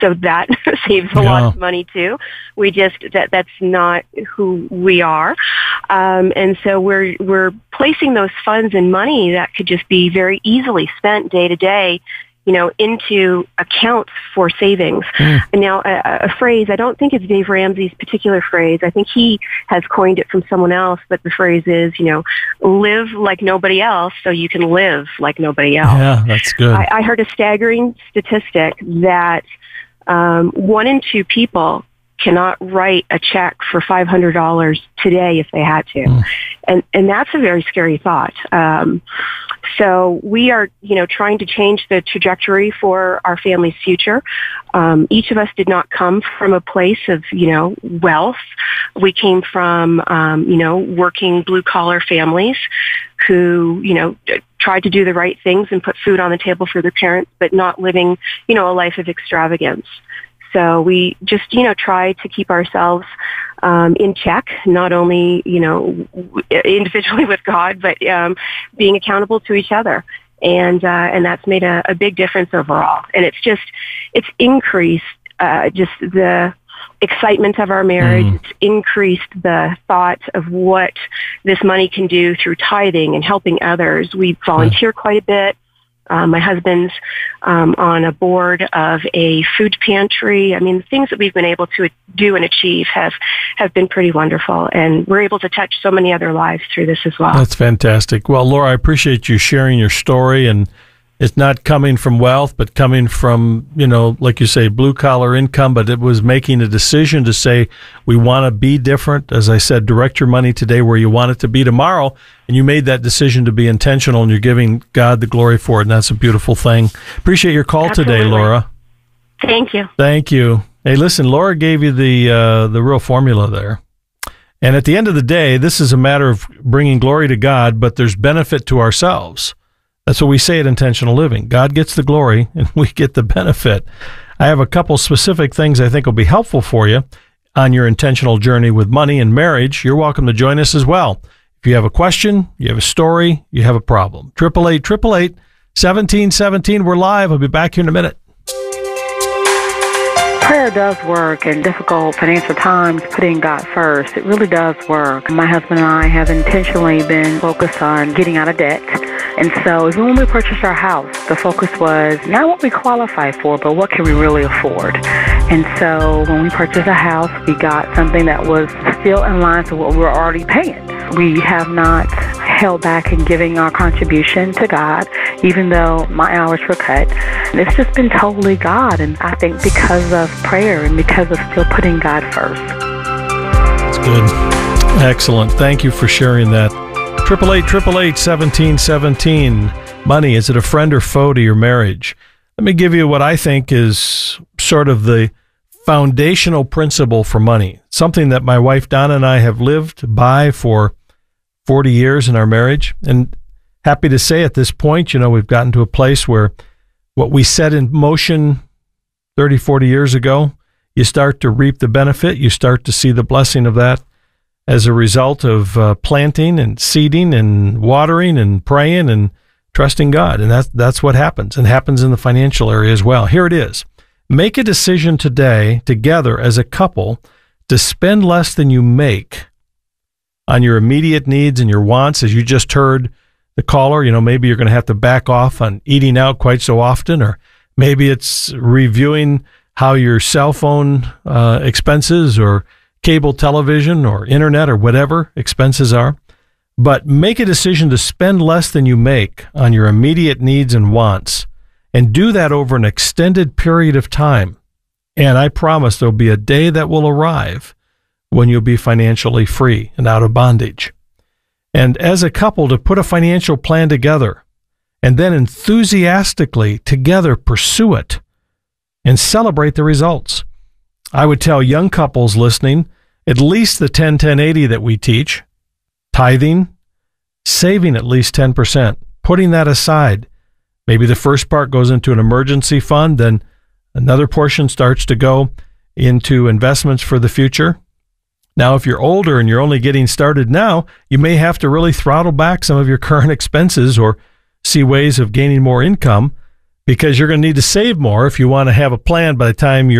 so that saves a lot of money too. We just, that's not who we are. And so we're placing those funds and money that could just be very easily spent day to day, into accounts for savings. Now, a phrase, I don't think it's Dave Ramsey's particular phrase. I think he has coined it from someone else, but the phrase is, live like nobody else so you can live like nobody else. Yeah, that's good. I heard a staggering statistic that 1 in 2 people cannot write a check for $500 today if they had to. And that's a very scary thought. So we are, trying to change the trajectory for our family's future. Each of us did not come from a place of, wealth. We came from, working blue-collar families who, tried to do the right things and put food on the table for their parents, but not living, a life of extravagance. So we just, try to keep ourselves in check, not only, individually with God, but being accountable to each other. And that's made a big difference overall. And it's increased just the excitement of our marriage. It's increased the thought of what this money can do through tithing and helping others. We volunteer quite a bit. My husband's on a board of a food pantry. I mean, the things that we've been able to do and achieve have been pretty wonderful, and we're able to touch so many other lives through this as well. That's fantastic. Well, Laura, I appreciate you sharing your story, and it's not coming from wealth, but coming from, like you say, blue-collar income, but it was making a decision to say, we want to be different. As I said, direct your money today where you want it to be tomorrow, and you made that decision to be intentional, and you're giving God the glory for it, and that's a beautiful thing. Appreciate your call today, Laura. Thank you. Thank you. Hey, listen, Laura gave you the real formula there. And at the end of the day, this is a matter of bringing glory to God, but there's benefit to ourselves. That's what we say at Intentional Living. God gets the glory, and we get the benefit. I have a couple specific things I think will be helpful for you on your intentional journey with money and marriage. You're welcome to join us as well. If you have a question, you have a story, you have a problem. 888-888-1717. We're live. I'll be back here in a minute. Prayer does work in difficult financial times, putting God first. It really does work. My husband and I have intentionally been focused on getting out of debt. And so even when we purchased our house, the focus was not what we qualify for, but what can we really afford. And so when we purchased a house, we got something that was still in line to what we were already paying. We have not held back in giving our contribution to God, even though my hours were cut. And it's just been totally God. And I think because of prayer and because of still putting God first. That's good. Excellent. Thank you for sharing that. 888-888-1717. Money, is it a friend or foe to your marriage? Let me give you what I think is sort of the foundational principle for money. Something that my wife Donna and I have lived by for 40 years in our marriage. And happy to say at this point, we've gotten to a place where what we set in motion 30, 40 years ago, you start to reap the benefit. You start to see the blessing of that as a result of planting and seeding and watering and praying and trusting God. And that's what happens, and happens in the financial area as well. Here it is. Make a decision today together as a couple to spend less than you make on your immediate needs and your wants. As you just heard the caller, maybe you're going to have to back off on eating out quite so often, or maybe it's reviewing how your cell phone expenses or cable television or internet or whatever expenses are. But make a decision to spend less than you make on your immediate needs and wants, and do that over an extended period of time. And I promise there'll be a day that will arrive when you'll be financially free and out of bondage. And as a couple, to put a financial plan together and then enthusiastically together pursue it and celebrate the results. I would tell young couples listening, at least the 10-10-80 that we teach, tithing, saving at least 10%, putting that aside. Maybe the first part goes into an emergency fund, then another portion starts to go into investments for the future. Now, if you're older and you're only getting started now, you may have to really throttle back some of your current expenses or see ways of gaining more income. because you're going to need to save more if you want to have a plan by the time you're